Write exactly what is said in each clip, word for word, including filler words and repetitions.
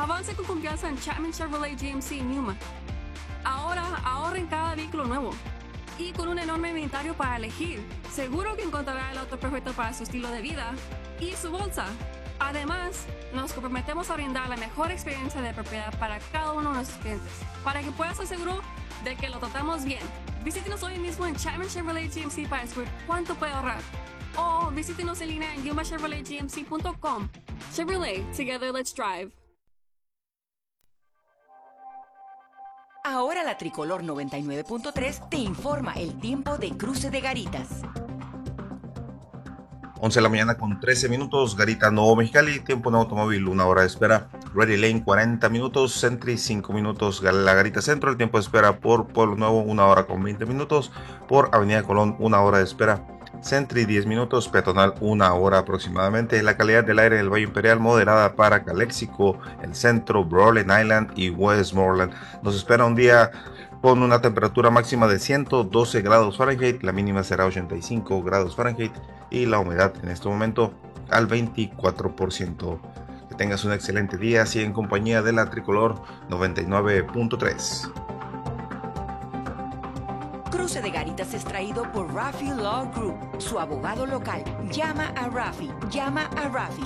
Avance con confianza en Chapman Chevrolet G M C Newman. Ahora ahorra en cada vehículo nuevo. Y con un enorme inventario para elegir, seguro que encontrará el auto perfecto para su estilo de vida y su bolsa. Además, nos comprometemos a brindar la mejor experiencia de propiedad para cada uno de nuestros clientes, para que puedas estar seguro de que lo tratamos bien. Visítenos hoy mismo en Chapman Chevrolet G M C para descubrir cuánto puede ahorrar. O visítenos en línea en yuma chevrolet g m c punto com. Chevrolet, together let's drive. Ahora la Tricolor noventa y nueve punto tres te informa el tiempo de Cruce de Garitas. once de la mañana con trece minutos, Garita Nuevo Mexicali, tiempo en automóvil, una hora de espera. Ready Lane, cuarenta minutos, Sentry, cinco minutos, la Garita Centro, el tiempo de espera por Pueblo Nuevo, una hora con veinte minutos, por Avenida Colón, una hora de espera. Sentry, diez minutos, peatonal, una hora aproximadamente. La calidad del aire del Valle Imperial moderada para Calexico, el centro, Brawling Island y Westmoreland. Nos espera un día con una temperatura máxima de ciento doce grados Fahrenheit, la mínima será ochenta y cinco grados Fahrenheit y la humedad en este momento al veinticuatro por ciento. Que tengas un excelente día, así en compañía de la Tricolor noventa y nueve punto tres. Cruce de Garitas es traído por Rafi Law Group, su abogado local. Llama a Rafi, llama a Rafi.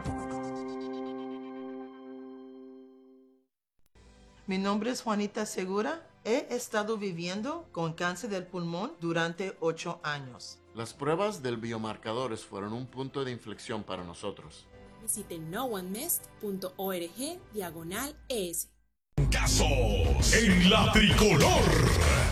Mi nombre es Juanita Segura. He estado viviendo con cáncer del pulmón durante ocho años. Las pruebas del biomarcadores fueron un punto de inflexión para nosotros. Visite no one missed punto org diagonal es. Casos en la Tricolor.